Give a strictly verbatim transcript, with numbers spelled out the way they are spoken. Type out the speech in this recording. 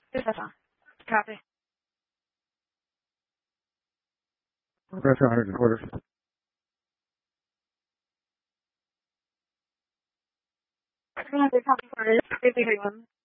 This is on. Copy. Press one hundred and quarters. three hundred copy for this. fifty-three one.